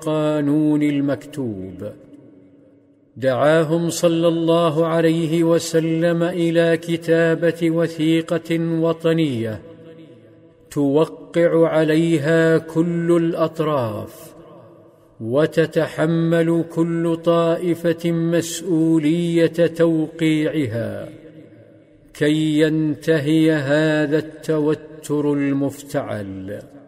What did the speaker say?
القانون المكتوب. دعاهم صلى الله عليه وسلم إلى كتابة وثيقة وطنية توقع عليها كل الأطراف، وتتحمل كل طائفة مسؤولية توقيعها، كي ينتهي هذا التوتر المفتعل.